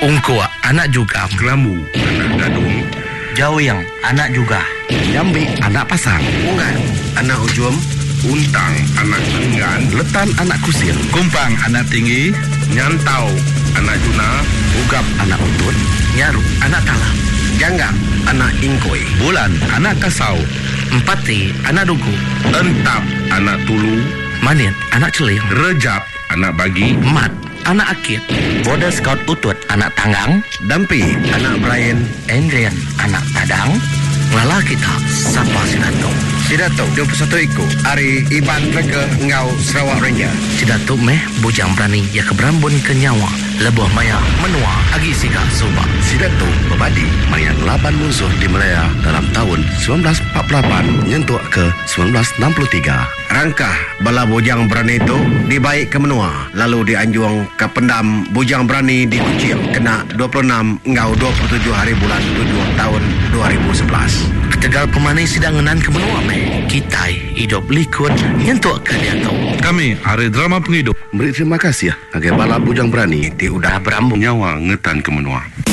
Ungkua, anak juga. Kelambu, anak gadung. Jawing, anak juga. Jambi, anak pasang. Ungan, anak ujum. Untang, anak enggan. Letan, anak kusir. Kumpang, anak tinggi. Nyantau, anak juna. Ugap, anak untut. Nyaru, anak talam. Jangga, anak ingkoi. Bulan, anak kasau. Empati, anak dugu. Entap, anak tulu. Manit, anak celing. Rejap, anak bagi. Mat, anak akit. Border Scout Utut, anak tanggang. Dampi, anak Brian. Endrian, anak tadang. Lala kita, Sapa Sidato. Sidato, 21 iku. Ari Iban Rega Ngau Sarawak Ranger. Sidato meh, bujang berani, ya keberambun ke nyawa. Lebuh maya, menua, agi siga subak. Sidato berbadi mayan laban musuh di Malaya dalam tahun 1948 nyentuh ke 1963. Rangkah bala bujang berani itu dibaik ke menua. Lalu dianjuang ke pendam bujang berani di Kuching. Kena 26 Ngau 27 hari bulan 7 tahun 2011. Ketegal pemani sidanganan ke menua meh. Kitai, hidup likud, nyentuh ke dia tau. Kami, hari drama penghidup. Beri terima kasih ya agar bala bujang berani Udah berambung. Nyawa ngetan ke menua.